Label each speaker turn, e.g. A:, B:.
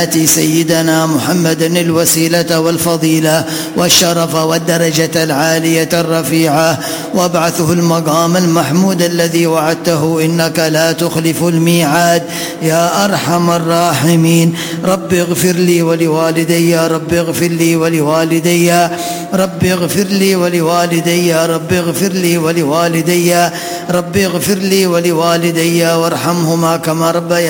A: سيدنا محمد الوسيلة والفضيلة والشرف والدرجة العالية الرفيعة، وابعثه المقام المحمود الذي وعدته إنك لا تخلف الميعاد يا أرحم الراحمين. رب اغفر لي ولوالدي، رب اغفر لي ولوالدي، رب اغفر لي ولوالدي، رب اغفر لي ولوالدي، رب اغفر لي ولوالدي وارحمهما كما ربياني